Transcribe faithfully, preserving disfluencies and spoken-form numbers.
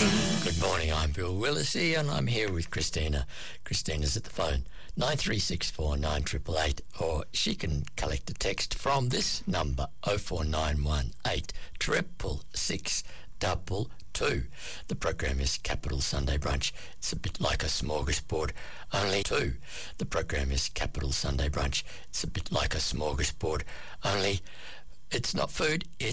Good morning, I'm Bill Willisey and I'm here with Christina. Christina's at the phone, nine three six four nine eight eight eight, or she can collect a text from this number, oh four nine one eight triple six double two. The program is Capital Sunday Brunch. It's a bit like a smorgasbord, only two. The program is Capital Sunday Brunch. It's a bit like a smorgasbord, only it's not food, it's